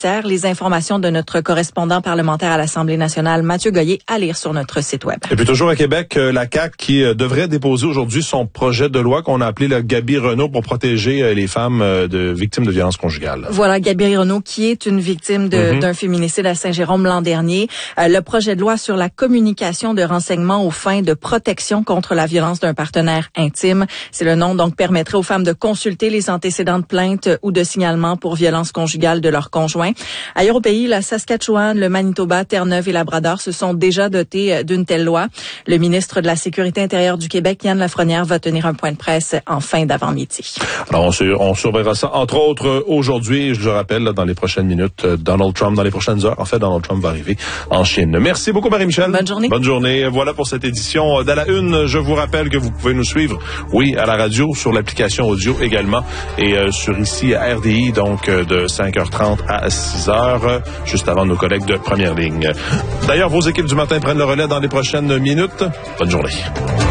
Les informations de notre correspondant parlementaire à l'Assemblée nationale, Mathieu Goyer, à lire sur notre site web. Et puis toujours à Québec, la CAQ qui devrait déposer aujourd'hui son projet de loi qu'on a appelé le Gaby Renault pour protéger les femmes de victimes de violences conjugales. Voilà, Gaby Renault qui est une victime d'un féminicide à Saint-Jérôme l'an dernier. Le projet de loi sur la communication de renseignements aux fins de protection contre la violence d'un partenaire intime. C'est le nom, donc, permettrait aux femmes de consulter les antécédents de plainte ou de signalement pour violences conjugales de leur conjoint. Ailleurs au pays, la Saskatchewan, le Manitoba, Terre-Neuve et Labrador se sont déjà dotés d'une telle loi. Le ministre de la Sécurité intérieure du Québec, Yann Lafrenière, va tenir un point de presse en fin d'avant-midi. Alors, on surveillera ça, entre autres, aujourd'hui, je le rappelle, là, dans les prochaines minutes, Donald Trump, dans les prochaines heures, en fait, Donald Trump va arriver en Chine. Merci beaucoup, Marie-Michel. Bonne journée. Bonne journée. Voilà pour cette édition d'À la Une. Je vous rappelle que vous pouvez nous suivre, oui, à la radio, sur l'application audio également, et sur ici à RDI, donc de 5h30 à 6h, juste avant nos collègues de Première Ligne. D'ailleurs, vos équipes du matin prennent le relais dans les prochaines minutes. Bonne journée.